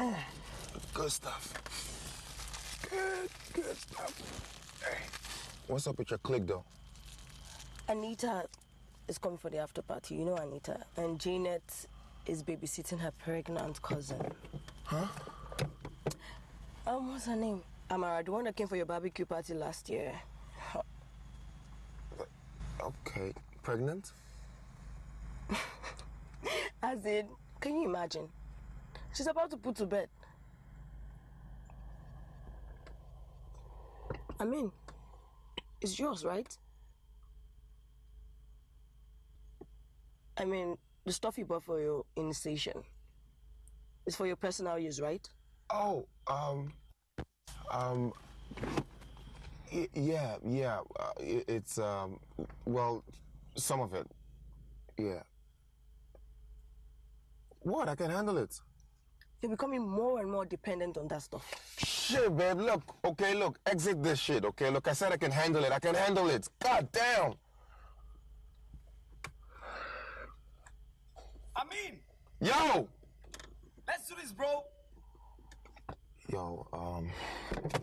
Good stuff. Good stuff. Hey, what's up with your clique, though? Anita is coming for the after party. You know Anita. And Janet is babysitting her pregnant cousin. Huh? What's her name? Amara, the one that came for your barbecue party last year. Okay. Pregnant? As in, can you imagine? She's about to put to bed. I mean, it's yours, right? I mean, the stuff you bought for your initiation. It's for your personal use, right? Oh, yeah. It's, well, some of it. Yeah. What? I can handle it. You're becoming more and more dependent on that stuff. Shit, babe, look, okay, look, exit this shit, okay? Look, I said I can handle it. God damn! Amin! Yo! Let's do this, bro! Yo,